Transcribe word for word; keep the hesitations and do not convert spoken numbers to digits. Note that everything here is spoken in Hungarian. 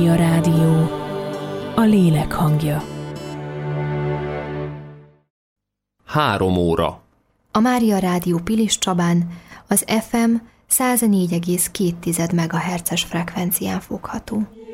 A rádió, a lélek hangja. Három óra. A Mária Rádió Pilis Csabán az ef em száz négy egész két megahertzes frekvencián fogható.